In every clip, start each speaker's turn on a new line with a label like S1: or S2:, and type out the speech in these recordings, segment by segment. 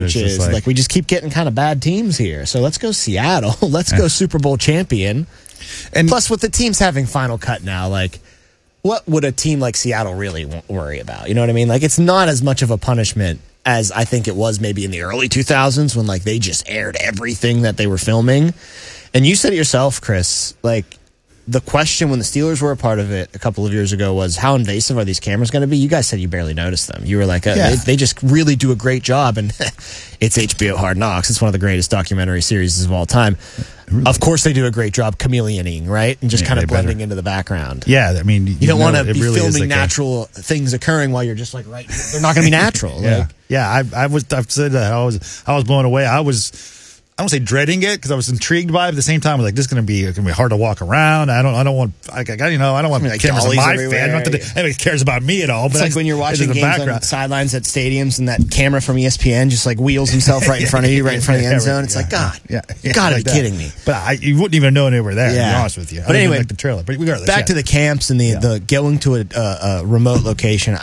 S1: which is like we just keep getting kind of bad teams here. So let's go Seattle. Let's go Super Bowl champion. And plus, with the teams having Final Cut now, like, what would a team like Seattle really worry about? You know what I mean? Like, it's not as much of a punishment as I think it was maybe in the early 2000s when, like, they just aired everything that they were filming. And you said it yourself, Chris, like, the question when the Steelers were a part of it a couple of years ago was, how invasive are these cameras going to be? You guys said you barely noticed them. You were like, they just really do a great job. And it's HBO Hard Knocks. It's one of the greatest documentary series of all time. Of course they do a great job chameleoning, right? And just kind of blending into the background.
S2: Yeah, I mean,
S1: you don't want to be filming natural things occurring while you're just like, right, they're not going to be natural.
S2: I've said that. I was blown away. I don't say dreading it because I was intrigued by it. At the same time, I was like, this is going to be hard to walk around. I don't want like cameras in my fan. Not that anybody cares about me at all. But
S1: it's like when you're watching games on sidelines at stadiums and that camera from ESPN just like wheels himself right in front of you, right in front of the end zone. It's like, God, you got to be kidding me.
S2: But you wouldn't even know they were there, to be honest with you.
S1: But anyway,
S2: like the trailer. But regardless,
S1: back to the camps and the going to a remote location.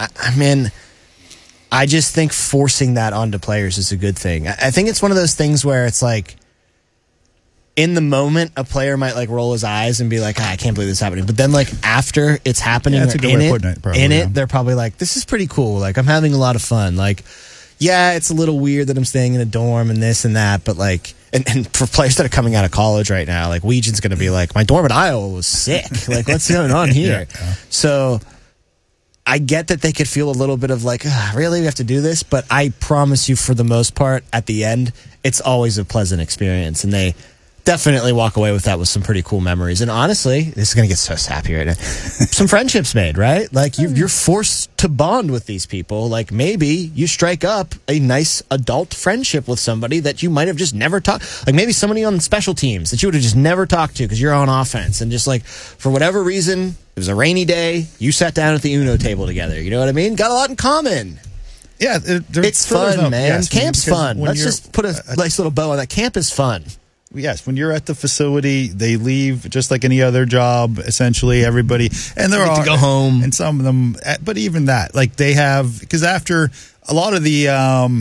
S1: I just think forcing that onto players is a good thing. I think it's one of those things where it's like, in the moment, a player might like roll his eyes and be like, I can't believe this is happening. But then like after it's happening they're probably like, this is pretty cool. Like I'm having a lot of fun. Like, yeah, it's a little weird that I'm staying in a dorm and this and that. But like, and for players that are coming out of college right now, like Weegen's going to be like, my dorm at Iowa was sick. Like, what's going on here? So I get that they could feel a little bit of like, really, we have to do this? But I promise you, for the most part, at the end, it's always a pleasant experience. And they definitely walk away with that with some pretty cool memories. And honestly, this is going to get so sappy right now. Some friendships made, right? Like you're forced to bond with these people. Like maybe you strike up a nice adult friendship with somebody that you might have just never talked. Like maybe somebody on special teams that you would have just never talked to because you're on offense. And just like for whatever reason, it was a rainy day. You sat down at the Uno table together. You know what I mean? Got a lot in common.
S2: Yeah,
S1: it's fun, man. Yes, camp's fun. Let's just put a nice little bow on that. Camp is fun.
S2: Yes, when you're at the facility, they leave just like any other job. Essentially, everybody and there are
S1: to go home,
S2: and some of them. But even that, like they have, because after a lot of the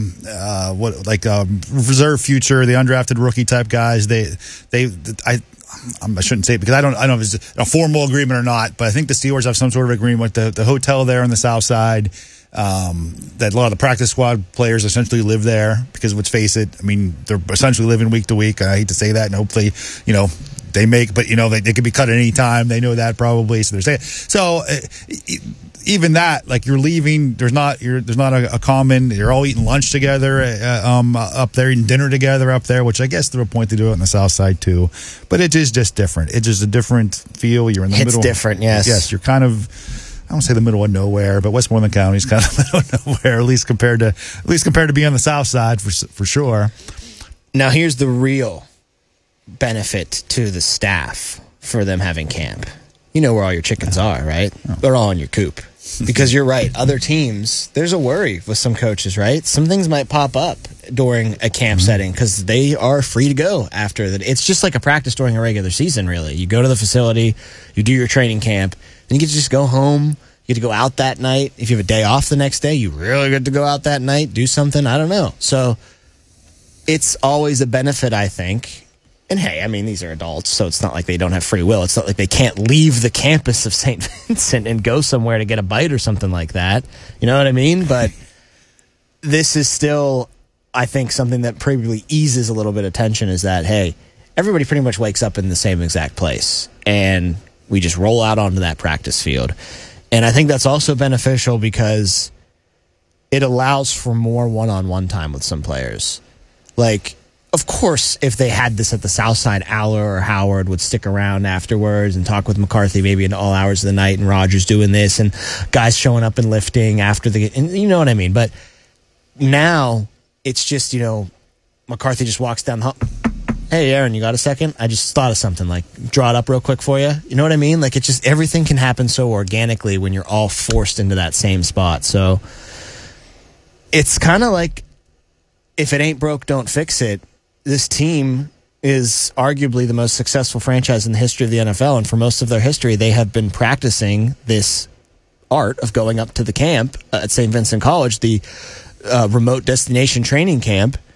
S2: reserve future, the undrafted rookie type guys, I shouldn't say it because I don't know if it's a formal agreement or not, but I think the Steelers have some sort of agreement with the hotel there on the south side. That a lot of the practice squad players essentially live there because let's face it, I mean, they're essentially living week to week. I hate to say that, and hopefully, they make, but they could be cut at any time. They know that probably, so they're saying. So even that, like you're leaving, there's not a common. You're all eating lunch together up there, eating dinner together up there, which I guess to a point they do it on the south side too. But it is just different. It's just a different feel. You're in the middle.
S1: It's different, yes.
S2: Yes, you're kind of. I don't say the middle of nowhere, but Westmoreland County is kind of the middle of nowhere, at least compared to being on the south side for sure.
S1: Now, here's the real benefit to the staff for them having camp. You know where all your chickens are, right? They're all in your coop. Because you're right, other teams, there's a worry with some coaches, right? Some things might pop up during a camp setting because they are free to go after that. It's just like a practice during a regular season, really. You go to the facility, you do your training camp, and you get to just go home. You get to go out that night. If you have a day off the next day, you really get to go out that night, do something. I don't know. So it's always a benefit, I think. And hey, I mean, these are adults, so it's not like they don't have free will. It's not like they can't leave the campus of St. Vincent and go somewhere to get a bite or something like that. You know what I mean? But this is still, I think, something that probably eases a little bit of tension is that, hey, everybody pretty much wakes up in the same exact place. And we just roll out onto that practice field. And I think that's also beneficial because it allows for more one-on-one time with some players. Like, of course, if they had this at the South Side, Aller or Howard would stick around afterwards and talk with McCarthy maybe in all hours of the night and Rodgers doing this and guys showing up and lifting after and you know what I mean? But now it's just, McCarthy just walks down the hall. Hey, Aaron, you got a second? I just thought of something. Like, draw it up real quick for you. You know what I mean? Like, it's just everything can happen so organically when you're all forced into that same spot. So it's kind of like if it ain't broke, don't fix it. This team is arguably the most successful franchise in the history of the NFL, and for most of their history, they have been practicing this art of going up to the camp at St. Vincent College, the remote destination training camp,